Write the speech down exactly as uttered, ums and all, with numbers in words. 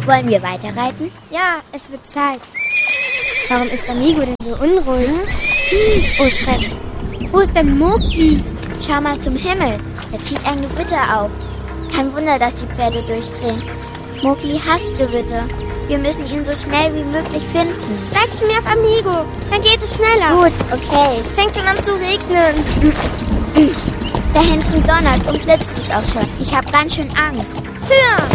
Wollen wir weiterreiten? Ja, es wird Zeit. Warum ist Amigo denn so unruhig? Hm? Oh, Schreck. Wo ist denn Mowgli? Schau mal zum Himmel. Er zieht ein Gewitter auf. Kein Wunder, dass die Pferde durchdrehen. Mowgli hasst Gewitter. Wir müssen ihn so schnell wie möglich finden. Bleib zu mir auf Amigo, dann geht es schneller. Gut, okay. Es fängt schon an zu regnen. Da hinten donnert und blitzt es auch schon. Ich habe ganz schön Angst. Höher!